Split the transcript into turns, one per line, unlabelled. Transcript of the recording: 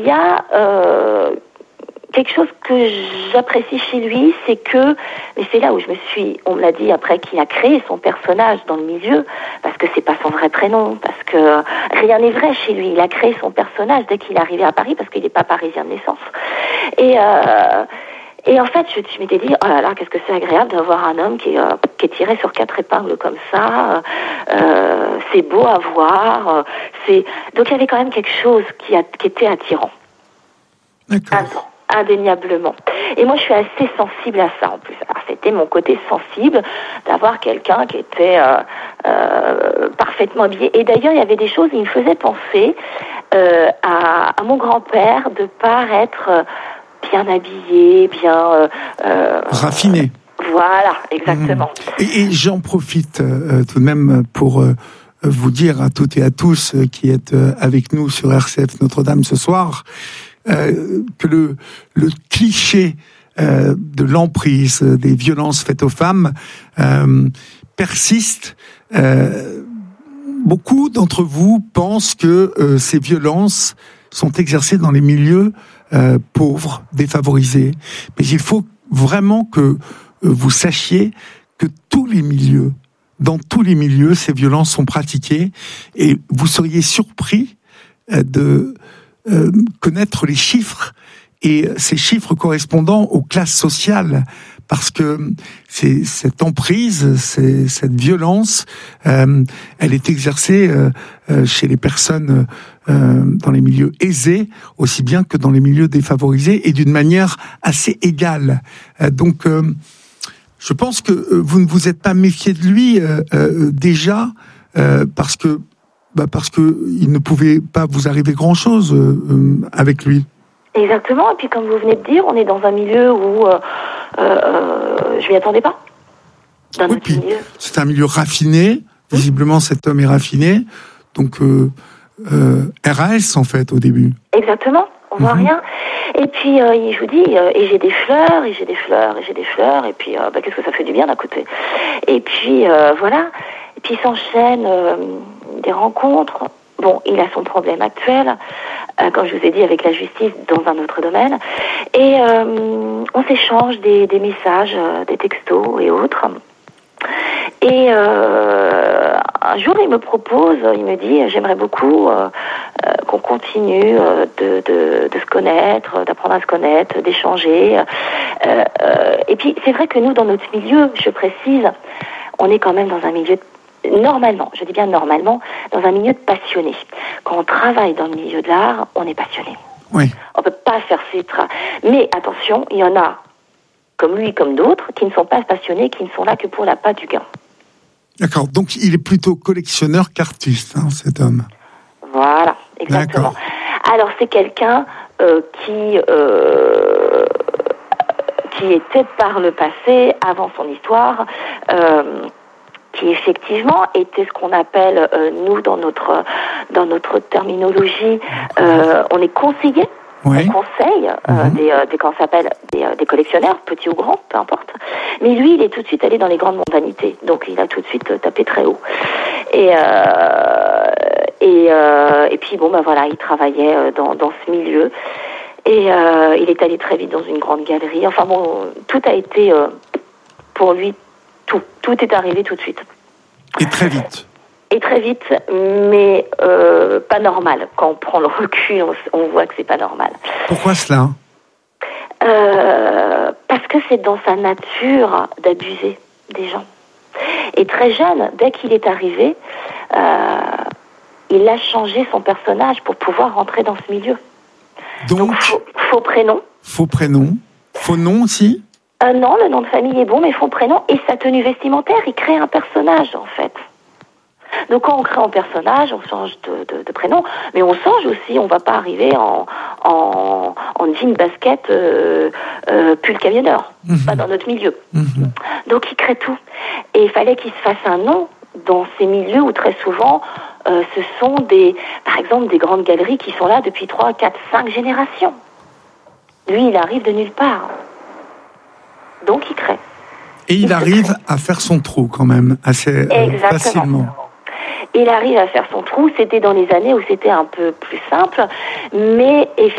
y a quelque chose que j'apprécie chez lui, c'est que, mais c'est là où on me l'a dit après, qu'il a créé son personnage dans le milieu, parce que c'est pas son vrai prénom, parce que rien n'est vrai chez lui. Il a créé son personnage dès qu'il est arrivé à Paris, parce qu'il n'est pas parisien de naissance. Et en fait, je m'étais dit, oh là là, qu'est-ce que c'est agréable d'avoir un homme qui est tiré sur 4 épingles comme ça. C'est beau à voir. Donc il y avait quand même quelque chose qui était attirant.
D'accord.
Indéniablement. Et moi, je suis assez sensible à ça, en plus. Alors, c'était mon côté sensible d'avoir quelqu'un qui était parfaitement habillé. Et d'ailleurs, il y avait des choses, il me faisait penser à mon grand-père de paraître bien habillé, bien...
raffiné.
Voilà, exactement.
Et j'en profite tout de même pour... vous dire à toutes et à tous qui êtes avec nous sur RCF Notre-Dame ce soir, que le cliché de l'emprise, des violences faites aux femmes persiste. Beaucoup d'entre vous pensent que ces violences sont exercées dans les milieux pauvres, défavorisés. Mais il faut vraiment que vous sachiez que dans tous les milieux, ces violences sont pratiquées, et vous seriez surpris de connaître les chiffres, et ces chiffres correspondant aux classes sociales, parce que cette emprise, cette violence, elle est exercée chez les personnes dans les milieux aisés, aussi bien que dans les milieux défavorisés, et d'une manière assez égale. Donc, je pense que vous ne vous êtes pas méfié de lui déjà, parce que il ne pouvait pas vous arriver grand-chose avec lui.
Exactement. Et puis, comme vous venez de dire, on est dans un milieu où je m'y attendais pas. Milieu.
C'est un milieu raffiné. Visiblement, cet homme est raffiné. Donc, RAS, en fait, au début.
Exactement. On voit rien. Et puis, je vous dis, et j'ai des fleurs, et j'ai des fleurs, et j'ai des fleurs, et puis, qu'est-ce que ça fait du bien d'un côté. Et puis, voilà. Et puis, s'enchaînent des rencontres. Bon, il a son problème actuel, comme je vous ai dit, avec la justice dans un autre domaine. Et on s'échange des messages, des textos et autres. Et un jour, il me propose, il me dit, j'aimerais beaucoup qu'on continue de se connaître, d'apprendre à se connaître, d'échanger. Et puis, c'est vrai que nous, dans notre milieu, je précise, on est quand même dans un milieu, normalement, je dis bien normalement, dans un milieu de passionnés. Quand on travaille dans le milieu de l'art, on est passionné.
Oui.
On peut pas faire Mais attention, il y en a, comme lui, comme d'autres, qui ne sont pas passionnés, qui ne sont là que pour la pâte du gain.
D'accord, donc il est plutôt collectionneur qu'artiste, cet homme.
Voilà, exactement. D'accord. Alors c'est quelqu'un qui était par le passé, avant son histoire, qui effectivement était ce qu'on appelle, nous, dans notre terminologie, on est conseillé. Oui. On conseille comment ça s'appelle, des collectionneurs, petits ou grands, peu importe. Mais lui, il est tout de suite allé dans les grandes mondanités. Donc, il a tout de suite tapé très haut. Et puis, voilà, il travaillait dans ce milieu. Et il est allé très vite dans une grande galerie. Enfin bon, tout a été, pour lui, tout est arrivé tout de suite.
Et très vite.
Et très vite, mais pas normal. Quand on prend le recul, on voit que c'est pas normal.
Pourquoi cela ?
Parce que c'est dans sa nature d'abuser des gens. Et très jeune, dès qu'il est arrivé, il a changé son personnage pour pouvoir rentrer dans ce milieu. Donc faux prénom.
Faux prénom. Faux nom aussi ?
Non, le nom de famille est bon, mais faux prénom. Et sa tenue vestimentaire, il crée un personnage, en fait. Donc quand on crée un personnage, on change de prénom, mais on change aussi, on va pas arriver en jean basket pull camionneur, pas dans notre milieu. Donc il crée tout. Et il fallait qu'il se fasse un nom dans ces milieux où très souvent ce sont par exemple des grandes galeries qui sont là depuis 3, 4, 5 générations. Lui, il arrive de nulle part. Donc il crée.
Et il arrive à faire son trou quand même assez facilement.
Il arrive à faire son trou. C'était dans les années où c'était un peu plus simple, mais